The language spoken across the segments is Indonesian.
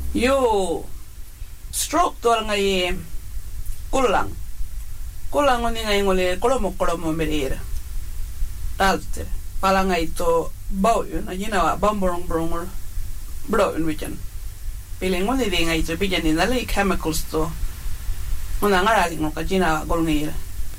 Yo stroke tol ngai kulang oni ngai ngole kolomo merira talte pala ngai to bau yun ajina wa bamborong brongor bro in weekend piling ngole de ngai to pijan ni nale chemicals to mona ngarali ngoka jina gol ngai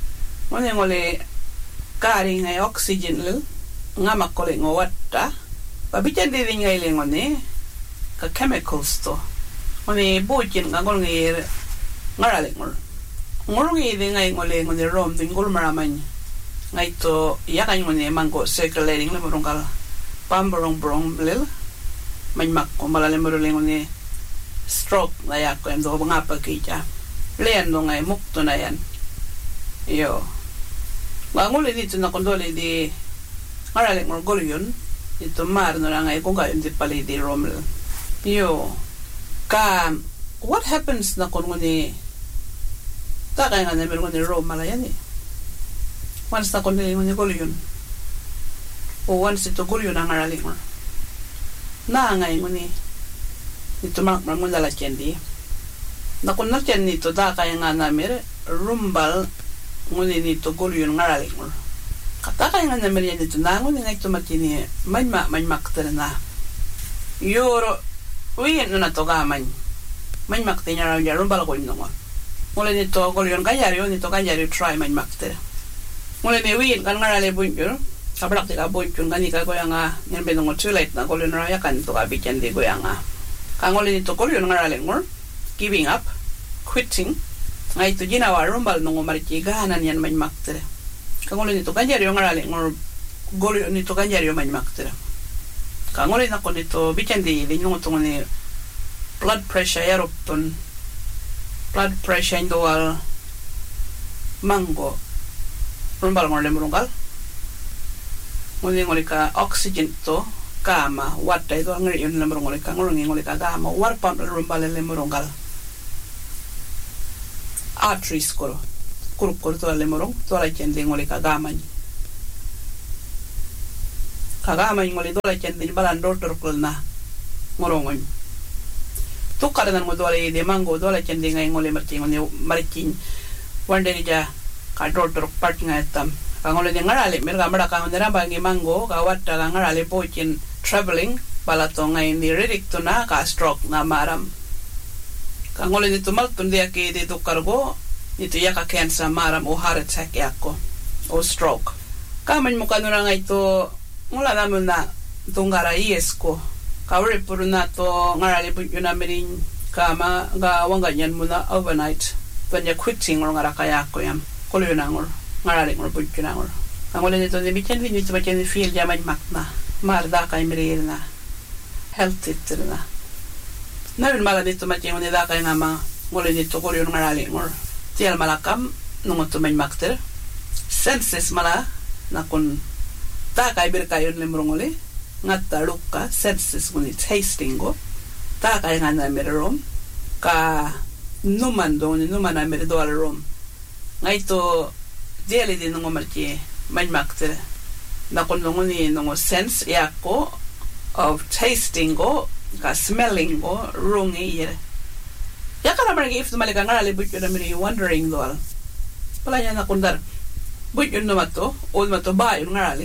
ngole kari ngai oxygen lu ngama kole ngowata ba pijan de ngai le ngone ka chemicals to ngone bojin ngol ngai ngarali ngolongi de ngai ngole rom din gol maramany ngai to yakan ngone mango circulating le morongkal pamborong brong lel manmak ko malale morole ngone stroke na yak ko endo ngapa kija len no ngai mukto na yan yo ngole dito na kondole di ngarale ngol gol yun ito mar no ngai ko ga indi pali di rom yo ka what happens na kon ngone ta kaya nga namin ngone rom malayan once na konde ngone golyon o once ito golyon ang araling mo na ngay ngone ito mga la chendi na kun na chen nito ta kaya nga namin rumbal ngone nito golyon ng araling mo kata kaya nga namin yan ito na ngone nga ito matini manmak na yoro uyen no na to gaman manmak tinya raw rumbal ko ino mule nito golyon kanyario try man makter mule me win kan ngarale bunjur kablak tila bunjur kani ka goyanga nyen benong too late na golyon raya kan to abijan de goyanga kangole nito golyon ngarale ngor giving up quitting ngai to jina wa rumbal no marchi gahanan yan man makter kangole nito kanyario ngarale ngor golyon nito kanyario man makter kangole na ko nito bijan de linong tungone blood pressure yaropton blood pressure indoal mango rumbal ngole murungal ngoli ka oxygen to kama wata itu ngri yun lemurungal ka ngoli ka kama war pump rumbal le murungal arteries koro kurup to le murung to la chende ngoli ka gama ngoli do la chende balan doctor kulna murungon tukar dan modole de mango dola chende ngai ngole marchin wande ni ja ka doctor partner tam kangole de ngarale merga mara ka ndera bangi mango ka watta ka ngarale pochin traveling palato ngai ni redik to na ka stroke na maram kangole ni tumal tunde ke de tukar go ni to yaka cancer maram o heart attack yakko o stroke kaman mukanura ngai to ngula namun na tungara yesko kawre puruna to ngarale bunjuna merin kama ga wanganyan muna overnight panya quitting ngor ngara kaya ko yam kolona ngor ngarale ngor bunjuna ngor angole ne to ne bichen ni to bachen feel jamaj makna marda kay mirena health itrna nabil mala dito bachen ne da kay ngama ngole dito kolon ngarale ngor tial malakam nungo to men makter senses mala nakon ta kay bir kayon lemrongole ngata luka senses ngoni tasting go ta kaya nga na meron ka numan na meron do rom ngay to diali din ngo marche manmakte na kun ngoni ngo sense yako of tasting go ka smelling go rungi yer yakara marge if malika ngarale butyo na meri wondering do pala nya na kundar butyo no mato o mato ba yung ngarale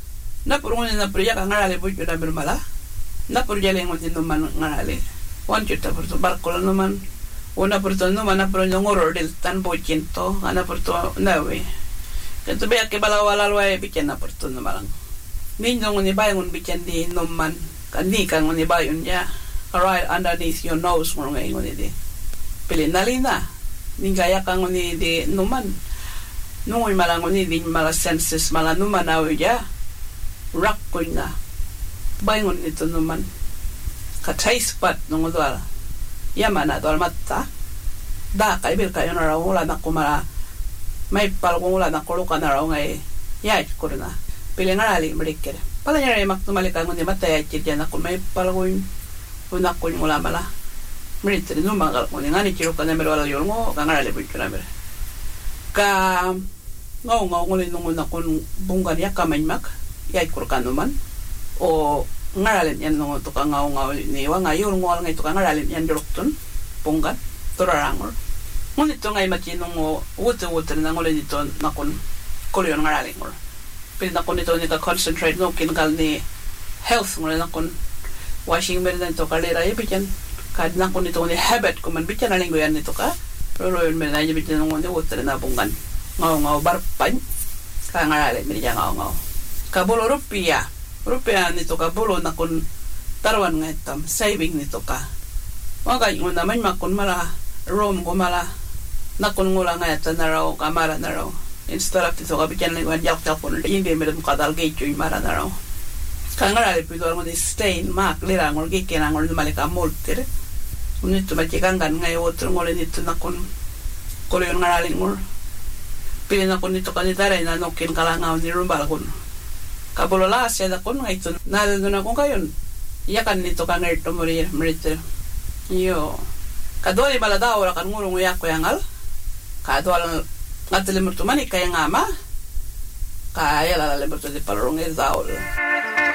na purungan na priya ka ngarale butyo na bermala na purjale ngoti no man ngarale wan chuta porto barko no man una porto no man na pro ngoro del tan bochinto ana porto nawe keto be ke bala wala lwa bichen na porto no malang nindo ngoni bayon bichen di no man kandi kan ngoni bayon ya right underneath your nose mo ngai ngoni di pelinalina ningaya kan ngoni di no man nungoi malang ngoni di mala senses mala no man awe ya rak ko na bayon nito no man ka taste pat nung dwal yamana dwal matta da kay bil kayo na raw wala na kumara may palgong wala na kulukan na raw ngay yay kuruna pili ngarali merikir pala niya rin maktumalikan ngun di mataya chirya na kung may palgong una kun mula mala meritir nung mga kalkun nga ni chiro ka na mero wala yun mo ka ngarali bukyo na mer ka ngaw ngulin nung una kun bunggan ya kamanyak yay kurkan naman o ngaralin yan no to ka ngaw ni wa ngayon ngol ngay to ka ngaralin yan dorokton pongan torarangol ngunit to ngay machinong mo wuter na ngol dito nakon kolyon ngaralin ngol pin nakon ito ni ka concentrate no kingal ni health ngol nakon washing meron to kalera ibikan kad nakon ito ni habit ko man bitan alinggo yan nito ka pero yun meron ay bitan ngol ni wuter na pongan ngaw barpan ka ngaralin mi ngaw kabulo rupiah nito ka bulo na kun tarwan nga itam saving nito ka wagay mo naman makun mala roam ko mala nakun ngula nga ita na raw kamara na raw instead of nito ka bigyan lang wan yak kun hindi meron kadal gate yung mara na raw kangarali pidor mo di stain mak lira ngol gike na ngol malika multir nito machikangan nga otro ngol nito nakun kulo yung ngarali ngol pili na kun nito kanitara na nokin kalangaw ni rumbal kun kabolola siya dakon nga ito nalado na kung kayon iyakan nito ka ngerto merito yo kadoli maladaw ra kan ngulong uyak ko yangal kadol ngatilimut manik kaya ngama kaya lalalimuto di palurong izaul